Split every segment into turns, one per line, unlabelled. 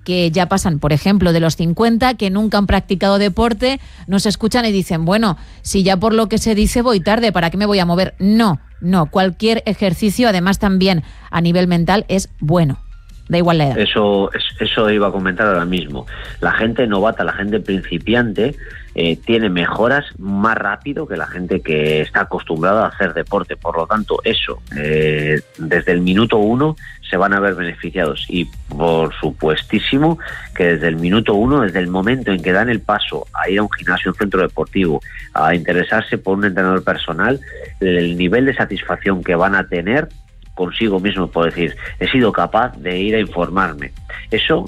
que ya pasan, por ejemplo, de los 50, que nunca han practicado deporte, nos escuchan y dicen, bueno, si ya por lo que se dice voy tarde, ¿para qué me voy a mover? No, cualquier ejercicio, además también a nivel mental, es bueno. Da igual la edad.
Eso iba a comentar ahora mismo. La gente novata, la gente principiante, tiene mejoras más rápido que la gente que está acostumbrada a hacer deporte. Por lo tanto, desde el minuto 1 se van a ver beneficiados. Y por supuestísimo que desde el minuto 1, desde el momento en que dan el paso a ir a un gimnasio, un centro deportivo, a interesarse por un entrenador personal, el nivel de satisfacción que van a tener consigo mismo, por decir, he sido capaz de ir a informarme. Eso,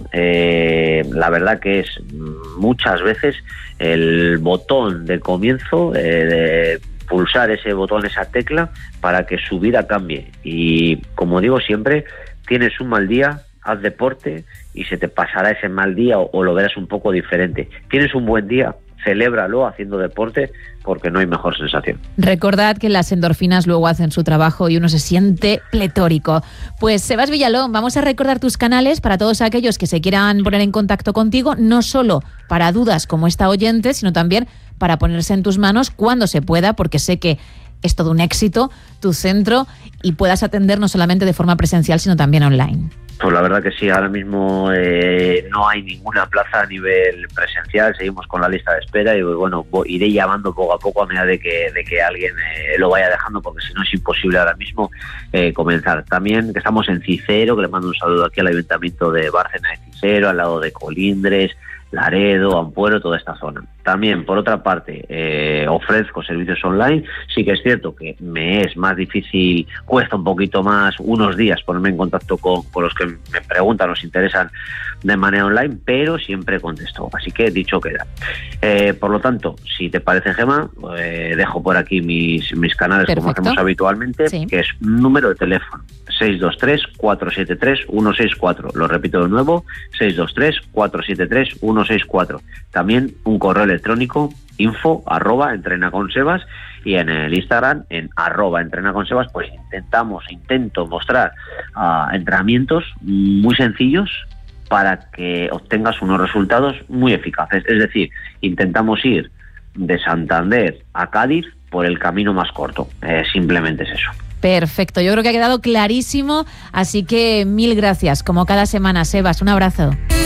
la verdad que es muchas veces el botón de comienzo, de pulsar ese botón, esa tecla, para que su vida cambie. Y como digo siempre, tienes un mal día, haz deporte y se te pasará ese mal día o lo verás un poco diferente. Tienes un buen día, celébralo haciendo deporte, porque no hay mejor sensación.
Recordad que las endorfinas luego hacen su trabajo y uno se siente pletórico. Pues Sebas Villalón, vamos a recordar tus canales para todos aquellos que se quieran poner en contacto contigo, no solo para dudas como esta oyente, sino también para ponerse en tus manos cuando se pueda, porque sé que es todo un éxito tu centro y puedas atender no solamente de forma presencial, sino también online.
Pues la verdad que sí, ahora mismo no hay ninguna plaza a nivel presencial, seguimos con la lista de espera y bueno, iré llamando poco a poco a medida de que alguien lo vaya dejando, porque si no es imposible ahora mismo comenzar. También que estamos en Cicero, que le mando un saludo aquí al Ayuntamiento de Bárcena de Cicero, al lado de Colindres, Laredo, Ampuero, toda esta zona. También, por otra parte, ofrezco servicios online. Sí que es cierto que me es más difícil, cuesta un poquito más, unos días, ponerme en contacto con los que me preguntan o se interesan de manera online, pero siempre contesto. Así que dicho queda. Por lo tanto, si te parece, Gemma, dejo por aquí mis canales. Perfecto. Como hacemos habitualmente, sí. Que es un número de teléfono, 623-473-164. Lo repito de nuevo, 623-473-164. También un correo electrónico, info@entrenaconsebas, y en el Instagram, en @entrenaconsebas, pues intento mostrar entrenamientos muy sencillos para que obtengas unos resultados muy eficaces. Es decir, intentamos ir de Santander a Cádiz por el camino más corto. Simplemente es eso.
Perfecto, yo creo que ha quedado clarísimo, así que mil gracias, como cada semana, Sebas, un abrazo.